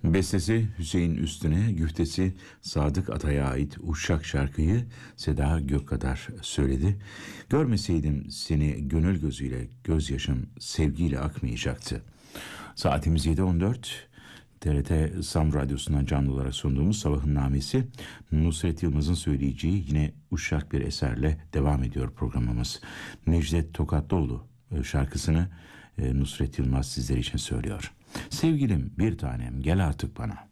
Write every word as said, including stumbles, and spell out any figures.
Bestesi Hüseyin Üstün'e, güftesi Sadık Atay'a ait Uşak şarkıyı Seda Gökkadar söyledi. Görmeseydim seni gönül gözüyle, gözyaşım sevgiyle akmayacaktı. Saatimiz yedi on dört. T R T Sam Radyosu'ndan canlı olarak sunduğumuz Sabahın Namesi, Nusret Yılmaz'ın söyleyeceği yine Uşak bir eserle devam ediyor programımız. Necdet Tokatlıoğlu şarkısını Nusret Yılmaz sizler için söylüyor. Sevgilim bir tanem gel artık bana.